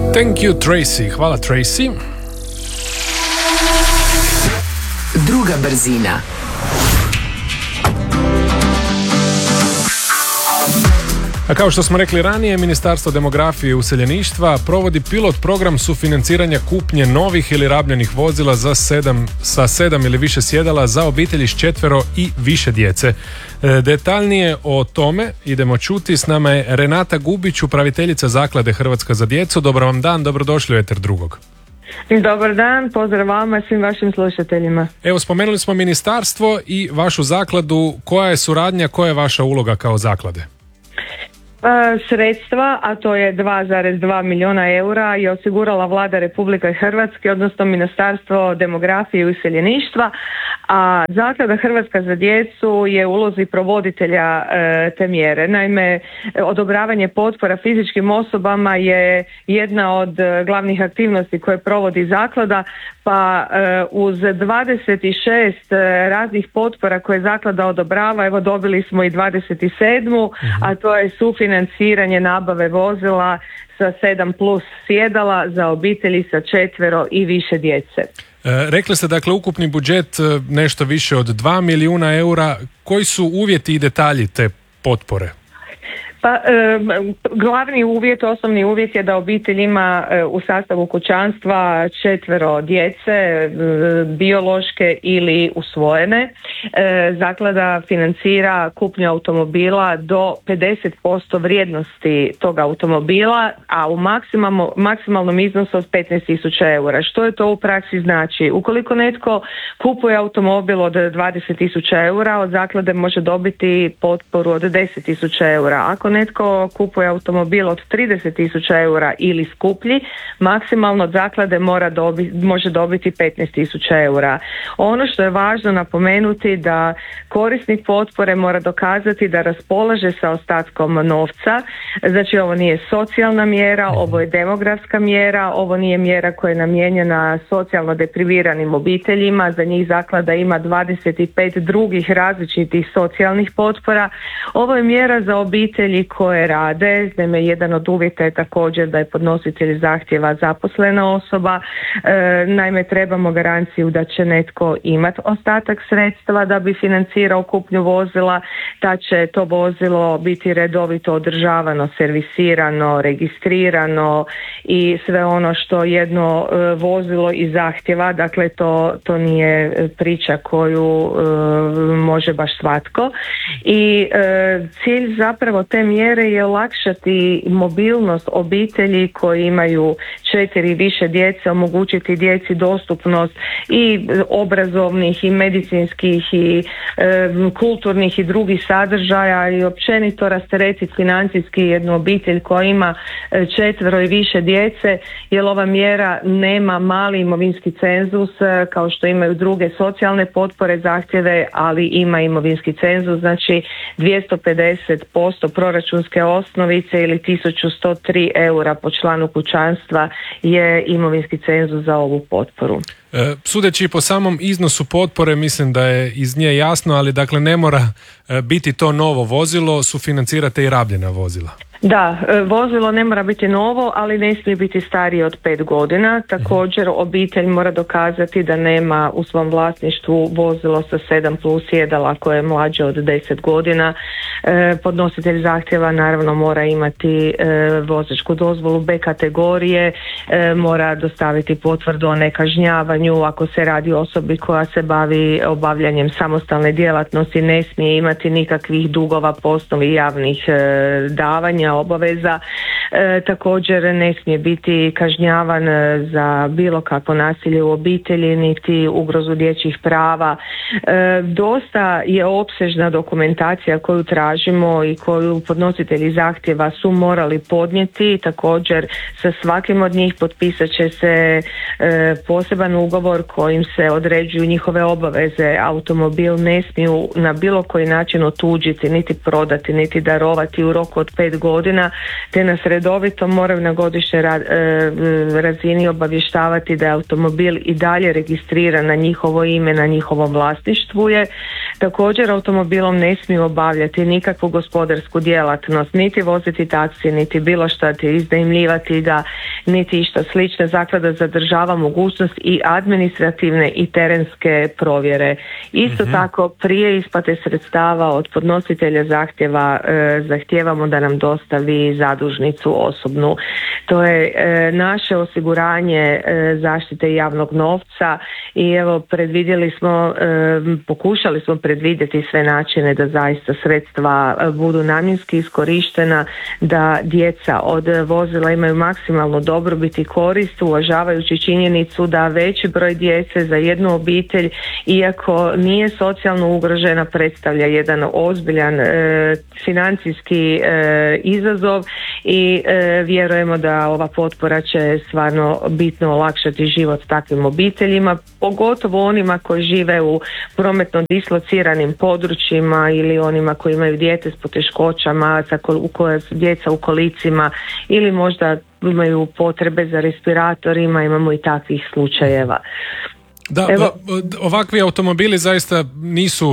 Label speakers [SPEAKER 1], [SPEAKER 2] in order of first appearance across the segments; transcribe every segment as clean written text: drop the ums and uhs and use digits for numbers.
[SPEAKER 1] Thank you Tracy, hvala Tracy.
[SPEAKER 2] Druga brzina.
[SPEAKER 1] A kao što smo rekli ranije, Ministarstvo demografije i useljeništva provodi pilot program sufinanciranja kupnje novih ili rabljenih vozila sa 7 ili više sjedala za obitelji s 4 i više djece. Detaljnije o tome idemo čuti. S nama je Renata Gubić, upraviteljica Zaklade Hrvatska za djecu. Dobar vam dan, dobrodošli u Eter drugog.
[SPEAKER 3] Dobar dan, pozdrav vama i svim vašim slušateljima.
[SPEAKER 1] Evo, spomenuli smo ministarstvo i vašu zakladu. Koja je suradnja, koja je vaša uloga kao zaklade?
[SPEAKER 3] Sredstva, a to je 2,2 milijuna eura, je osigurala Vlada Republike Hrvatske, odnosno Ministarstvo demografije i useljeništva, a Zaklada Hrvatska za djecu je u ulozi provoditelja te mjere. Naime, odobravanje potpora fizičkim osobama je jedna od glavnih aktivnosti koje provodi zaklada, pa uz 26 raznih potpora koje zaklada odobrava, evo dobili smo i 27, a to je sufinanciranje nabave vozila sa 7 plus sjedala za obitelji sa 4 i više djece.
[SPEAKER 1] Rekli ste dakle ukupni budžet nešto više od 2 milijuna eura. Koji su uvjeti i detalji te potpore?
[SPEAKER 3] Pa glavni uvjet, osnovni uvjet je da obitelj ima u sastavu kućanstva 4 djece, biološke ili usvojene. Zaklada financira kupnju automobila do 50% vrijednosti toga automobila, a u maksimalnom iznosu od 15.000 eura. Što je to u praksi znači? Ukoliko netko kupuje automobil od 20.000 eura, od zaklade može dobiti potporu od 10.000 eura. Ako netko kupuje automobil od 30.000 eura ili skuplji, maksimalno od zaklade može dobiti 15.000 eura. Ono što je važno napomenuti da korisnik potpore mora dokazati da raspolaže sa ostatkom novca. Znači, ovo nije socijalna mjera, ovo je demografska mjera, ovo nije mjera koja je namijenjena socijalno depriviranim obiteljima. Za njih zaklada ima 25 drugih različitih socijalnih potpora. Ovo je mjera za obitelji koje rade. Naime, jedan od uvjeta je također da je podnositelj zahtjeva zaposlena osoba. Naime, trebamo garanciju da će netko imati ostatak sredstva da bi financirao kupnju vozila, da će to vozilo biti redovito održavano, servisirano, registrirano i sve ono što jedno vozilo i zahtjeva. Dakle, to nije priča koju može baš svatko. I cilj zapravo te mjere je olakšati mobilnost obitelji koji imaju 4 i više djece, omogućiti djeci dostupnost i obrazovnih i medicinskih i kulturnih i drugih sadržaja i općenito rasteretiti financijski jednu obitelj koja ima 4 i više djece, jer ova mjera nema mali imovinski cenzus kao što imaju druge socijalne potpore, zahtjeve, ali ima imovinski cenzus, znači 250% proračunske osnovice ili 1103 eura po članu kućanstva je imovinski cenzus za ovu potporu.
[SPEAKER 1] Sudeći po samom iznosu potpore, mislim da je iz nje jasno, ali dakle ne mora biti to novo vozilo, sufinancirate i rabljena vozila.
[SPEAKER 3] Da, vozilo ne mora biti novo, ali ne smije biti starije od 5 godina. Također obitelj mora dokazati da nema u svom vlasništvu vozilo sa 7 plus sjedala koje je mlađe od 10 godina. Podnositelj zahtjeva naravno mora imati vozačku dozvolu B kategorije, mora dostaviti potvrdu o nekažnjavanju. Ako se radi o osobi koja se bavi obavljanjem samostalne djelatnosti, ne smije imati nikakvih dugova po osnovi javnih davanja, obaveza. Također ne smije biti kažnjavan za bilo kakvo nasilje u obitelji niti ugrozu dječjih prava. Dosta je opsežna dokumentacija koju tražimo i koju podnositelji zahtjeva su morali podnijeti. Također sa svakim od njih potpisat će se poseban ugovor kojim se određuju njihove obaveze. Automobil ne smiju na bilo koji način otuđiti, niti prodati, niti darovati u roku od 5 godina, te nas redovito moraju na godišnjoj razini obavještavati da je automobil i dalje registriran na njihovo ime, na njihovom vlasništvu je. Također automobilom ne smiju obavljati nikakvu gospodarsku djelatnost, niti voziti taksi, niti bilo šta, te iznajmljivati ga, niti išta slično. Zaklada zadržava mogućnost i administrativne i terenske provjere. Isto tako, prije isplate sredstava od podnositelja zahtjeva zahtijevamo da nam dostavi zadužnicu osobnu. To je naše osiguranje zaštite javnog novca i evo pokušali smo predvidjeti sve načine da zaista sredstva budu namjenski iskorištena, da djeca od vozila imaju maksimalnu dobrobit i korist, uvažavajući činjenicu da veći broj djece za jednu obitelj, iako nije socijalno ugrožena, predstavlja jedan ozbiljan financijski izazov i vjerujemo da ova potpora će stvarno bitno olakšati život takvim obiteljima, pogotovo onima koji žive u prometno dislociranim područjima ili onima koji imaju dijete s poteškoćama, u koje su djeca u kolicima ili možda imaju potrebe za respiratorima, imamo i takvih slučajeva.
[SPEAKER 1] Da, ovakvi automobili zaista nisu,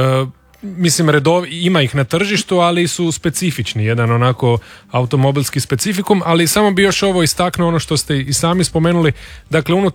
[SPEAKER 1] ima ih na tržištu, ali su specifični, jedan onako automobilski specifikum, ali samo bi još ovo istaknuo, ono što ste i sami spomenuli, dakle unutar